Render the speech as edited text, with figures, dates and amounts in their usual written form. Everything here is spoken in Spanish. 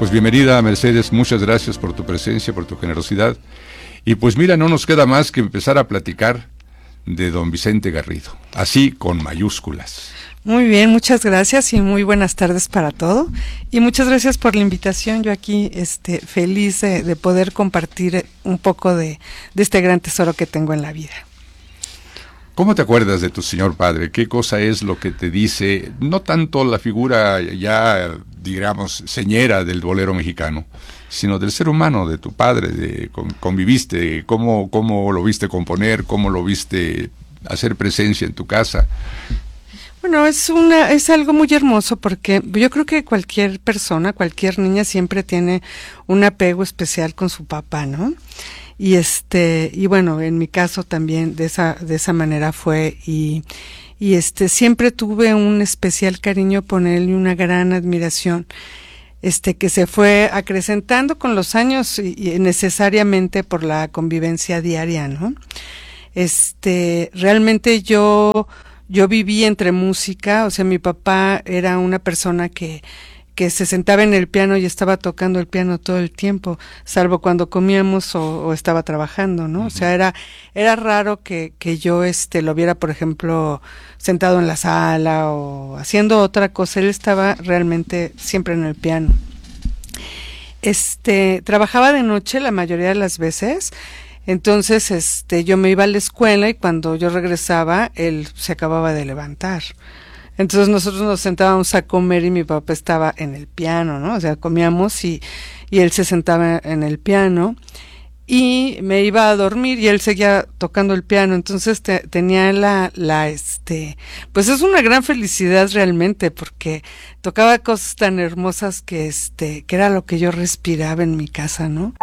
Pues bienvenida, Mercedes, muchas gracias por tu presencia, por tu generosidad. Y pues mira, no nos queda más que empezar a platicar de don Vicente Garrido, así con mayúsculas. Muy bien, muchas gracias y muy buenas tardes para todo. Y muchas gracias por la invitación. Yo aquí feliz de poder compartir un poco de este gran tesoro que tengo en la vida. ¿Cómo te acuerdas de tu señor padre? ¿Qué cosa es lo que te dice? No tanto la figura ya, digamos, señera del bolero mexicano, sino del ser humano, de tu padre, conviviste, cómo lo viste componer, cómo lo viste hacer presencia en tu casa. Bueno, es algo muy hermoso porque yo creo que cualquier persona, cualquier niña siempre tiene un apego especial con su papá, ¿no? Y bueno, en mi caso también de esa manera fue y siempre tuve un especial cariño por él y una gran admiración que se fue acrecentando con los años y necesariamente por la convivencia diaria, ¿no? Realmente yo viví entre música, o sea, mi papá era una persona que se sentaba en el piano y estaba tocando el piano todo el tiempo, salvo cuando comíamos o estaba trabajando, ¿no? Uh-huh. O sea, era raro que yo lo viera, por ejemplo, sentado en la sala o haciendo otra cosa. Él estaba realmente siempre en el piano. Trabajaba de noche la mayoría de las veces. Entonces, yo me iba a la escuela y cuando yo regresaba, él se acababa de levantar. Entonces nosotros nos sentábamos a comer y mi papá estaba en el piano, ¿no? O sea, comíamos y él se sentaba en el piano y me iba a dormir y él seguía tocando el piano. Entonces tenía pues es una gran felicidad realmente porque tocaba cosas tan hermosas que era lo que yo respiraba en mi casa, ¿no?